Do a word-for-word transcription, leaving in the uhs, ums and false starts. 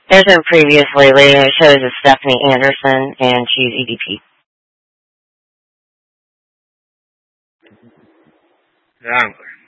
There's been previous lately. It shows as Stephanie Anderson, and she's E D P. Yeah.